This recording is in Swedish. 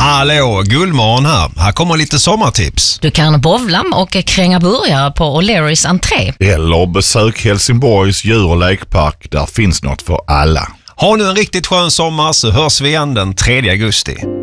Hallå, Gullmorgon här. Här kommer lite sommartips. Du kan bowla och kränga burgare på O'Learys entré. Eller besök Helsingborgs djur- och lekpark. Där finns något för alla. Ha nu en riktigt skön sommar så hörs vi igen den 3 augusti.